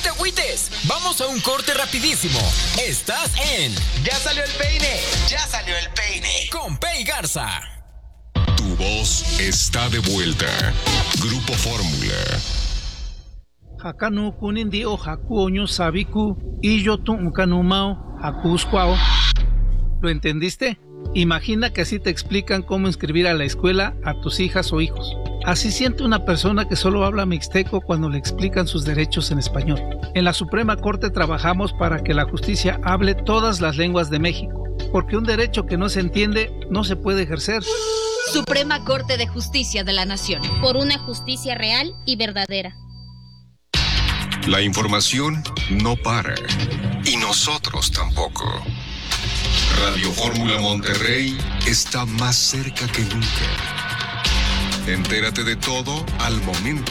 te agüites. Vamos a un corte rapidísimo. Estás en Ya salió el peine. Ya salió el peine. Con Pei Garza. Tu voz está de vuelta. Grupo Fórmula. Hakanu kunindi o hakuoño sabiku y yo tu ukanumao hakusquao. ¿Lo entendiste? Imagina que así te explican cómo inscribir a la escuela a tus hijas o hijos. Así siente una persona que solo habla mixteco cuando le explican sus derechos en español. En la Suprema Corte trabajamos para que la justicia hable todas las lenguas de México, porque un derecho que no se entiende no se puede ejercer. Suprema Corte de Justicia de la Nación. Por una justicia real y verdadera. La información no para. Y nosotros tampoco. Radio Fórmula Monterrey está más cerca que nunca. Entérate de todo al momento.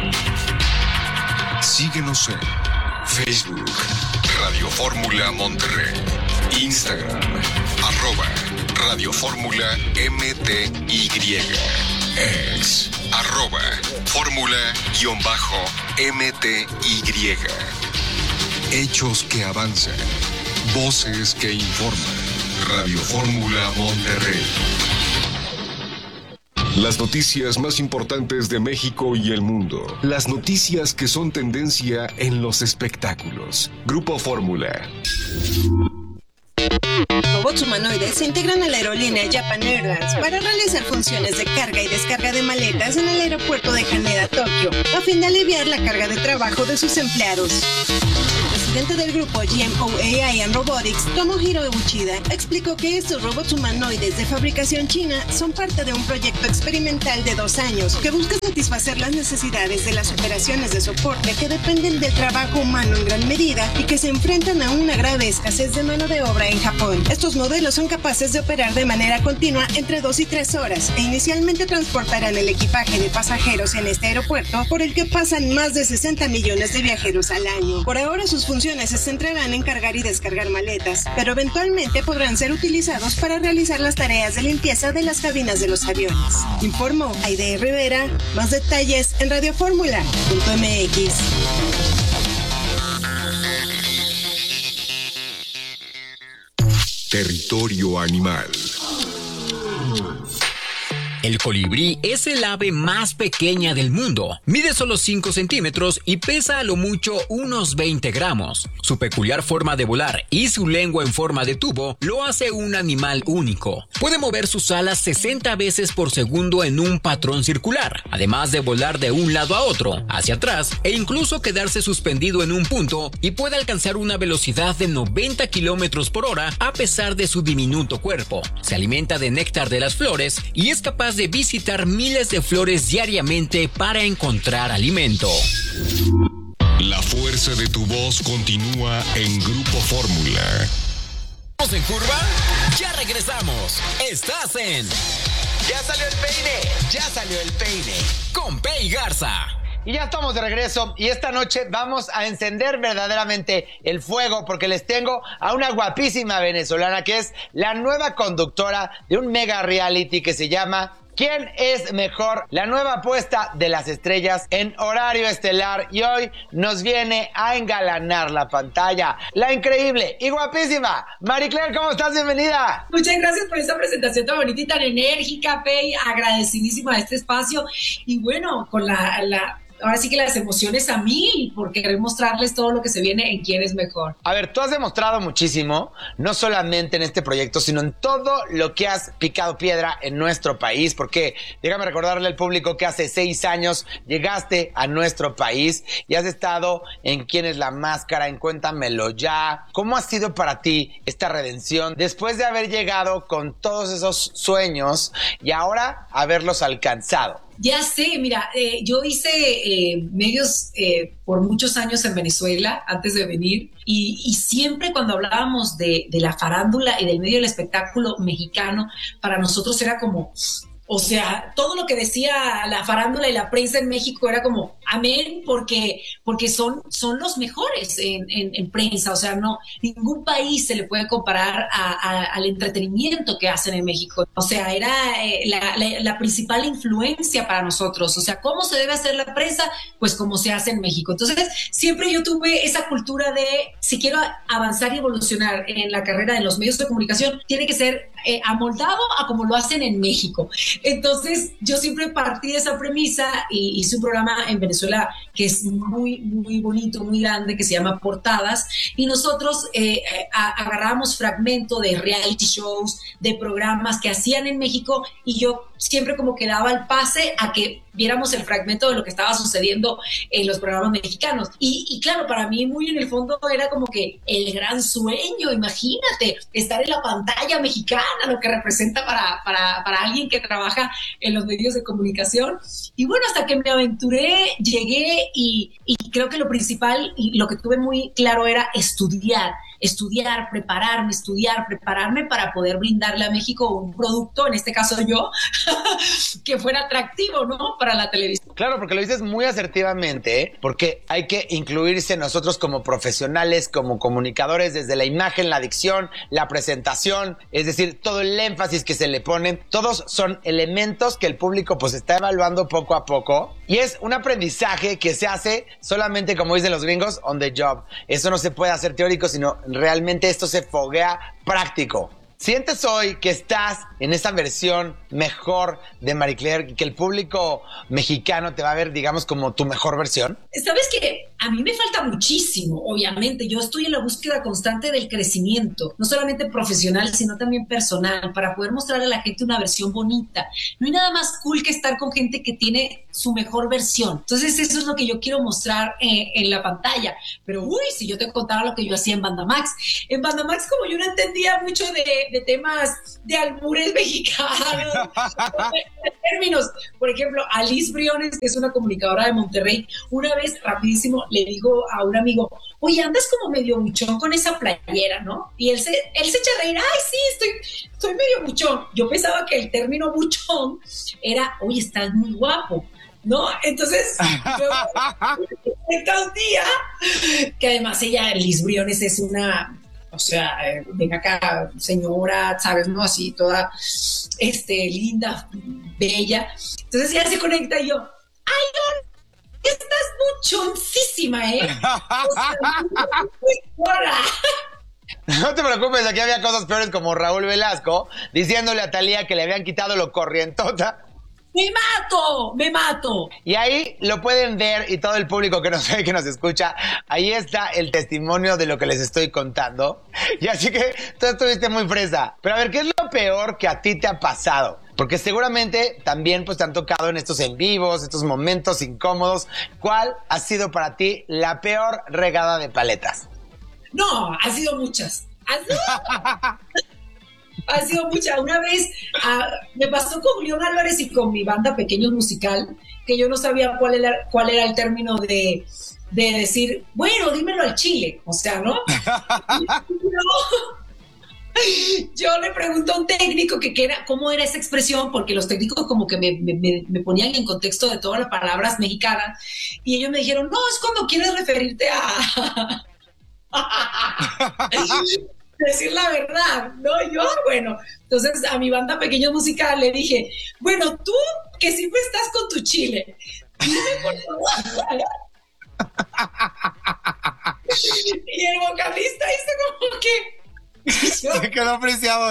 Síguenos en Facebook, Radio Fórmula Monterrey, Instagram, @Radio Fórmula MTY, ex, @Fórmula_MTY. Hechos que avanzan, voces que informan. Radio Fórmula Monterrey. Las noticias más importantes de México y el mundo. Las noticias que son tendencia en los espectáculos. Grupo Fórmula. Robots humanoides se integran a la aerolínea Japan Airlines para realizar funciones de carga y descarga de maletas en el aeropuerto de Haneda, Tokio, a fin de aliviar la carga de trabajo de sus empleados. El presidente del grupo GMO AI and Robotics, Tomohiro Uchida, explicó que estos robots humanoides de fabricación china son parte de un proyecto experimental de 2 años que busca satisfacer las necesidades de las operaciones de soporte que dependen del trabajo humano en gran medida y que se enfrentan a una grave escasez de mano de obra en Japón. Estos modelos son capaces de operar de manera continua entre 2 y 3 horas e inicialmente transportarán el equipaje de pasajeros en este aeropuerto por el que pasan más de 60 millones de viajeros al año. Por ahora sus funciones se centrarán en cargar y descargar maletas, pero eventualmente podrán ser utilizados para realizar las tareas de limpieza de las cabinas de los aviones. Informó Aide Rivera. Más detalles en radioformula.mx. Territorio animal. El colibrí es el ave más pequeña del mundo. Mide solo 5 centímetros y pesa a lo mucho unos 20 gramos. Su peculiar forma de volar y su lengua en forma de tubo lo hace un animal único. Puede mover sus alas 60 veces por segundo en un patrón circular, además de volar de un lado a otro, hacia atrás e incluso quedarse suspendido en un punto, y puede alcanzar una velocidad de 90 kilómetros por hora a pesar de su diminuto cuerpo. Se alimenta de néctar de las flores y es capaz de visitar miles de flores diariamente para encontrar alimento. La fuerza de tu voz continúa en Grupo Fórmula. ¿Estamos en curva? Ya regresamos. Estás en Ya salió el peine. Ya salió el peine. Con Pei Garza. Y ya estamos de regreso y esta noche vamos a encender verdaderamente el fuego porque les tengo a una guapísima venezolana que es la nueva conductora de un mega reality que se llama ¿Quién es mejor? La nueva apuesta de las estrellas en horario estelar, y hoy nos viene a engalanar la pantalla la increíble y guapísima Maricler. ¿Cómo estás? Bienvenida. Muchas gracias por esta presentación tan bonita y tan enérgica, Pei. Agradecidísima de este espacio y bueno, con ahora sí que las emociones a mil por querer mostrarles todo lo que se viene en Quién es Mejor. A ver, tú has demostrado muchísimo, no solamente en este proyecto, sino en todo lo que has picado piedra en nuestro país, porque déjame recordarle al público que hace 6 años llegaste a nuestro país y has estado en Quién es la Máscara, en Cuéntamelo Ya. ¿Cómo ha sido para ti esta redención después de haber llegado con todos esos sueños y ahora haberlos alcanzado? Ya sé, mira, yo hice medios por muchos años en Venezuela antes de venir y siempre cuando hablábamos de la farándula y del medio del espectáculo mexicano, para nosotros era como O sea, todo lo que decía la farándula y la prensa en México era como, amén, porque son los mejores en prensa. O sea, no, ningún país se le puede comparar al entretenimiento que hacen en México. O sea, era la principal influencia para nosotros. O sea, ¿cómo se debe hacer la prensa? Pues como se hace en México. Entonces, siempre yo tuve esa cultura de, si quiero avanzar y evolucionar en la carrera de los medios de comunicación, tiene que ser amoldado a como lo hacen en México. Entonces, yo siempre partí de esa premisa y hice un programa en Venezuela que es muy, muy bonito, muy grande, que se llama Portadas, y nosotros agarrábamos fragmento de reality shows, de programas que hacían en México, y yo siempre como que daba el pase a que viéramos el fragmento de lo que estaba sucediendo en los programas mexicanos. Y claro, para mí muy en el fondo era como que el gran sueño, imagínate, estar en la pantalla mexicana, lo que representa para alguien que trabaja en los medios de comunicación. Y bueno, hasta que me aventuré, llegué y creo que lo principal y lo que tuve muy claro era prepararme para poder brindarle a México un producto, en este caso yo, que fuera atractivo, ¿no? Para la televisión. Claro, porque lo dices muy asertivamente, ¿eh? Porque hay que incluirse nosotros como profesionales, como comunicadores, desde la imagen, la dicción, la presentación, es decir, todo el énfasis que se le pone, todos son elementos que el público pues está evaluando poco a poco, y es un aprendizaje que se hace solamente, como dicen los gringos, on the job. Eso no se puede hacer teórico, sino realmente esto se foguea práctico. ¿Sientes hoy que estás en esa versión mejor de Marie Claire y que el público mexicano te va a ver, digamos, como tu mejor versión? ¿Sabes qué? A mí me falta muchísimo, obviamente. Yo estoy en la búsqueda constante del crecimiento, no solamente profesional, sino también personal, para poder mostrar a la gente una versión bonita. No hay nada más cool que estar con gente que tiene su mejor versión. Entonces, eso es lo que yo quiero mostrar en la pantalla. Pero, si yo te contara lo que yo hacía en Bandamax. En Bandamax, como yo no entendía mucho de temas de albures mexicanos, de términos. Por ejemplo, Alice Briones, que es una comunicadora de Monterrey, una vez, rapidísimo, le digo a un amigo, oye, andas como medio buchón con esa playera, ¿no? Y él se echa a reír, ay, sí, estoy medio buchón. Yo pensaba que el término buchón era, oye, estás muy guapo, ¿no? Entonces, un día, que además ella, Liz Briones, es una, o sea, venga acá, señora, ¿sabes? ¿No? Así, toda, linda, bella. Entonces ella se conecta y yo, ay, estás buchoncísima, ¿eh? O sea, muy buena. No te preocupes, aquí había cosas peores como Raúl Velasco diciéndole a Thalía que le habían quitado lo corrientota. ¡Me mato! Y ahí lo pueden ver, y todo el público que nos ve, que nos escucha, ahí está el testimonio de lo que les estoy contando. Y así que tú estuviste muy fresa. Pero a ver, ¿qué es lo peor que a ti te ha pasado? Porque seguramente también pues te han tocado en estos en vivos, estos momentos incómodos. ¿Cuál ha sido para ti la peor regada de paletas? No, ha sido muchas. Ha sido mucha. Una vez me pasó con Julián Álvarez y con mi banda Pequeños Musical, que yo no sabía cuál era el término de decir, bueno, dímelo al chile, o sea, ¿no? Yo le pregunto a un técnico cómo era esa expresión, porque los técnicos como que me ponían en contexto de todas las palabras mexicanas, y ellos me dijeron, no, es cuando quieres referirte a... decir la verdad, ¿no? Yo, bueno, entonces a mi banda Pequeños Musical le dije, bueno, tú que siempre estás con tu chile, dime por favor. Y el vocalista hizo como que... Se quedó apreciado.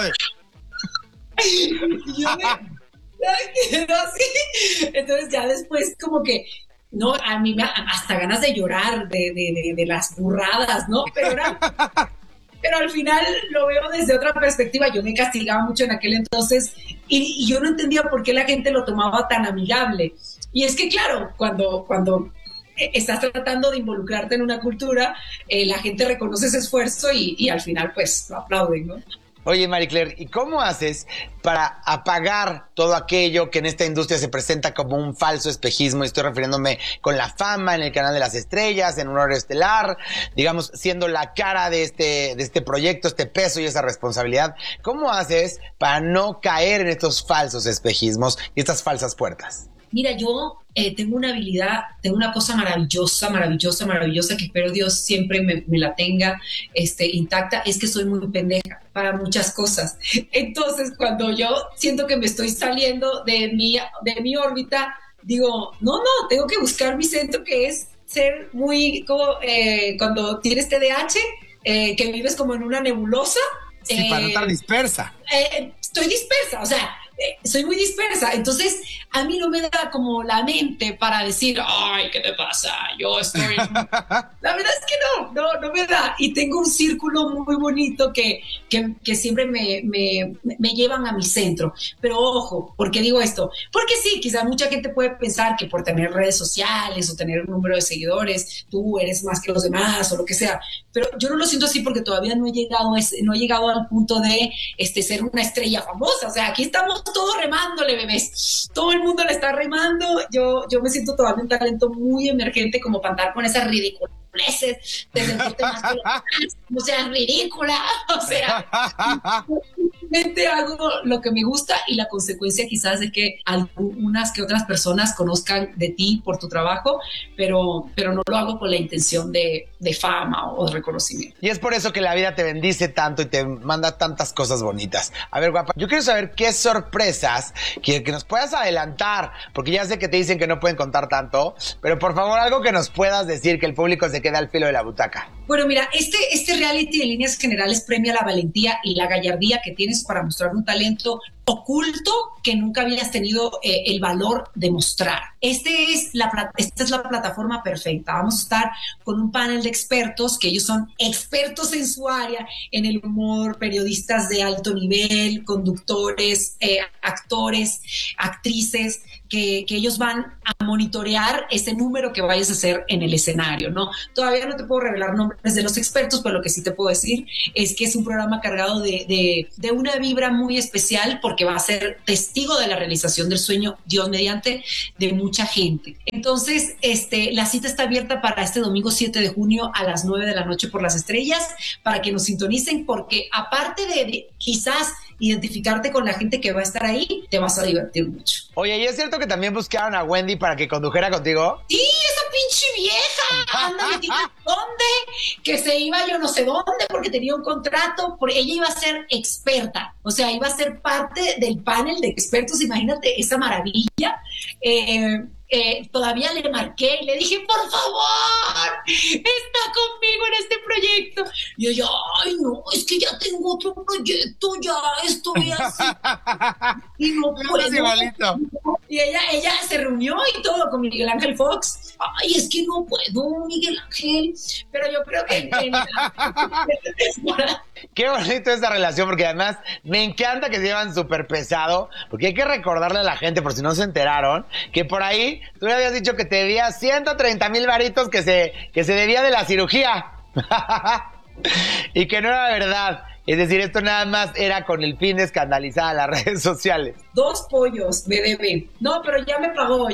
Y yo me quedé así. Entonces ya después como que, no, a mí hasta ganas de llorar de las burradas, ¿no? Pero al final lo veo desde otra perspectiva. Yo me castigaba mucho en aquel entonces y yo no entendía por qué la gente lo tomaba tan amigable. Y es que, claro, cuando estás tratando de involucrarte en una cultura, la gente reconoce ese esfuerzo y al final, pues, lo aplauden, ¿no? Oye, Marie Claire, ¿y cómo haces para apagar todo aquello que en esta industria se presenta como un falso espejismo? Estoy refiriéndome con la fama en el canal de las estrellas, en un horario estelar, digamos, siendo la cara de este proyecto, este peso y esa responsabilidad. ¿Cómo haces para no caer en estos falsos espejismos y estas falsas puertas? Mira, yo tengo una habilidad, tengo una cosa maravillosa, que espero Dios siempre me la tenga intacta, es que soy muy pendeja para muchas cosas. Entonces, cuando yo siento que me estoy saliendo de mi órbita, digo, no, tengo que buscar mi centro, que es ser muy, como cuando tienes TDAH, que vives como en una nebulosa. Sí, para no estar dispersa. Estoy dispersa, o sea, soy muy dispersa, entonces a mí no me da como la mente para decir, ay, ¿qué te pasa? Yo estoy... La verdad es que no me da, y tengo un círculo muy bonito que siempre me llevan a mi centro, pero ojo, ¿por qué digo esto? Porque sí, quizá mucha gente puede pensar que por tener redes sociales o tener un número de seguidores, tú eres más que los demás o lo que sea, pero yo no lo siento así porque todavía no he llegado al punto de ser una estrella famosa, o sea, aquí estamos todos remándole, bebés, todo el mundo le está remando, yo me siento todavía un talento muy emergente como para andar con esas ridiculeces de sentirte más que los demás, o sea, ridícula, o sea, simplemente hago lo que me gusta, y la consecuencia quizás de que algunas que otras personas conozcan de ti por tu trabajo, pero no lo hago con la intención de fama o de reconocimiento. Y es por eso que la vida te bendice tanto y te manda tantas cosas bonitas. A ver, guapa, yo quiero saber qué sorpresas que nos puedas adelantar, porque ya sé que te dicen que no pueden contar tanto, pero por favor algo que nos puedas decir, que el público se quede al filo de la butaca. Bueno, mira, este reality en líneas generales premia la valentía y la gallardía que tienes para mostrar un talento oculto que nunca habías tenido el valor de mostrar. Esta es la plataforma perfecta. Vamos a estar con un panel de expertos, que ellos son expertos en su área, en el humor, periodistas de alto nivel, conductores, actores, actrices, que ellos van a monitorear ese número que vayas a hacer en el escenario, ¿no? Todavía no te puedo revelar nombres de los expertos, pero lo que sí te puedo decir es que es un programa cargado de una vibra muy especial, porque va a ser testigo de la realización del sueño, Dios mediante, de mucha gente. Entonces, la cita está abierta para este domingo 7 de junio a las 9 de la noche por Las Estrellas, para que nos sintonicen, porque aparte de quizás identificarte con la gente que va a estar ahí, te vas a divertir mucho. Oye, ¿y es cierto que también buscaron a Wendy para que condujera contigo? Sí, esa pinche vieja, anda metida dónde, que se iba yo no sé dónde, porque tenía un contrato, porque ella iba a ser experta, o sea, iba a ser parte del panel de expertos, imagínate esa maravilla. Todavía le marqué y le dije, por favor, está conmigo en este proyecto. Y ella, ay no, es que ya tengo otro proyecto, ya estoy así. Y no puedo. Y ella se reunió y todo con Miguel Ángel Fox. Ay, es que no puedo, Miguel Ángel. Pero yo creo que qué bonito esta relación, porque además me encanta que se llevan súper pesado, porque hay que recordarle a la gente, por si no se enteraron, que por ahí tú le habías dicho que te debía 130,000 varitos que se debía de la cirugía. Y que no era verdad. Es decir, esto nada más era con el fin de escandalizar a las redes sociales. 2 pollos me deben. No, pero ya me pagó.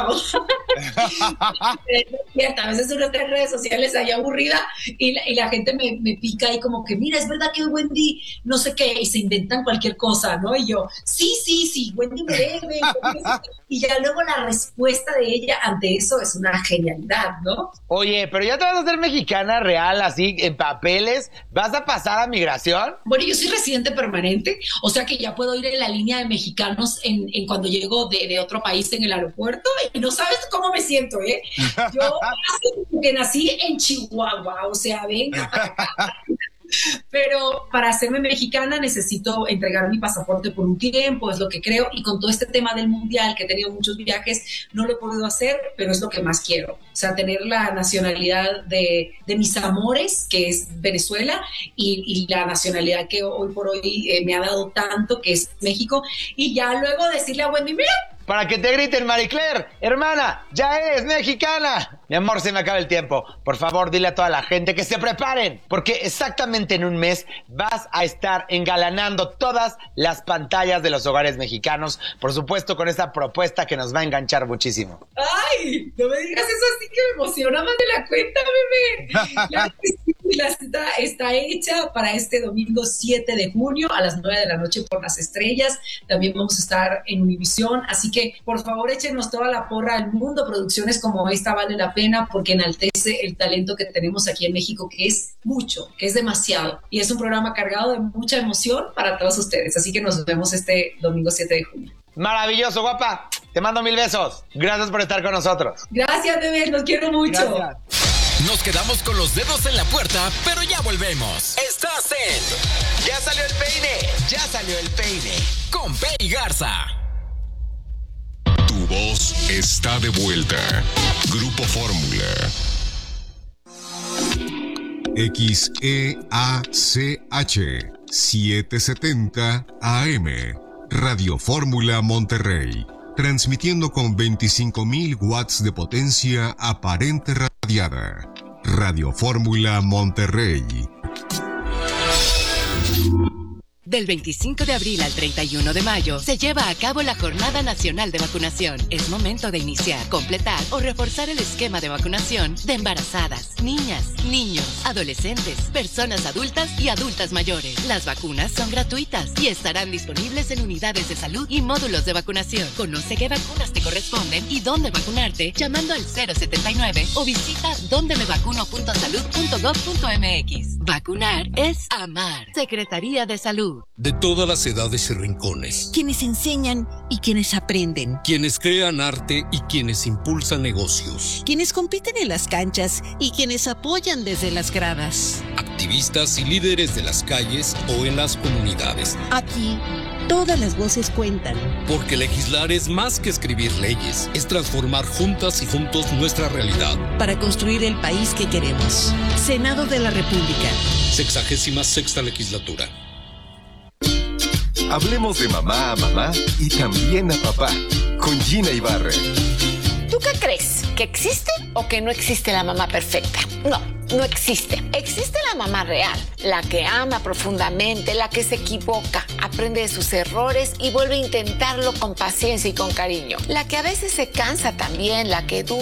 A veces uno está en redes sociales ahí aburrida y la gente me pica y como que, mira, es verdad que Wendy no sé qué, y se inventan cualquier cosa, ¿no? Y yo, sí, Wendy me debe. Y ya luego la respuesta de ella ante eso es una genialidad, ¿no? Oye, pero ya te vas a hacer mexicana real, así, en papeles. ¿Vas a pasar a migración? Bueno, yo soy residente permanente, o sea que ya puedo ir en la línea de mexicanos en cuando llego de otro país en el aeropuerto, y no sabes cómo me siento, ¿eh? Yo que nací en Chihuahua, o sea, venga para acá. Pero para hacerme mexicana necesito entregar mi pasaporte por un tiempo, es lo que creo, y con todo este tema del mundial, que he tenido muchos viajes, no lo he podido hacer, pero es lo que más quiero, o sea, tener la nacionalidad de mis amores, que es Venezuela, y la nacionalidad que hoy por hoy me ha dado tanto, que es México, y ya luego decirle a Wendy, mira, para que te griten, Marie Claire, hermana, ya eres mexicana. Mi amor, se me acaba el tiempo. Por favor, dile a toda la gente que se preparen, porque exactamente en un mes vas a estar engalanando todas las pantallas de los hogares mexicanos, por supuesto con esta propuesta que nos va a enganchar muchísimo. ¡Ay! No me digas eso así que me emociona más de la cuenta, bebé. Claro que sí, la cita está hecha para este domingo 7 de junio a las 9 de la noche por Las Estrellas. También vamos a estar en Univisión, así que por favor échenos toda la porra al mundo. Producciones como esta vale la pena porque enaltece el talento que tenemos aquí en México, que es mucho, que es demasiado. Y es un programa cargado de mucha emoción para todos ustedes. Así que nos vemos este domingo 7 de junio. Maravilloso, guapa. Te mando 1000 besos. Gracias por estar con nosotros. Gracias, bebé. Los quiero mucho. Gracias. Nos quedamos con los dedos en la puerta, pero ya volvemos. Estás en Ya salió el peine. Ya salió el peine. Con Pei Garza. Tu voz está de vuelta. Grupo Fórmula. XEACH 770 AM. Radio Fórmula Monterrey. Transmitiendo con 25,000 watts de potencia aparente radiada. Radio Fórmula Monterrey. Del 25 de abril al 31 de mayo se lleva a cabo la Jornada Nacional de Vacunación. Es momento de iniciar, completar o reforzar el esquema de vacunación de embarazadas, niñas, niños, adolescentes, personas adultas y adultas mayores. Las vacunas son gratuitas y estarán disponibles en unidades de salud y módulos de vacunación. Conoce qué vacunas te corresponden y dónde vacunarte llamando al 079 o visita dondemevacuno.salud.gov.mx. Vacunar es amar. Secretaría de Salud. De todas las edades y rincones. Quienes enseñan y quienes aprenden. Quienes crean arte y quienes impulsan negocios. Quienes compiten en las canchas y quienes apoyan desde las gradas. Activistas y líderes de las calles o en las comunidades. Aquí, todas las voces cuentan. Porque legislar es más que escribir leyes. Es transformar juntas y juntos nuestra realidad. Para construir el país que queremos. Senado de la República. 66ª legislatura. Hablemos de mamá a mamá y también a papá, con Gina Ibarra. ¿Tú qué crees? ¿Que existe o que no existe la mamá perfecta? No, no existe. Existe la mamá real, la que ama profundamente, la que se equivoca, aprende de sus errores y vuelve a intentarlo con paciencia y con cariño. La que a veces se cansa también, la que duda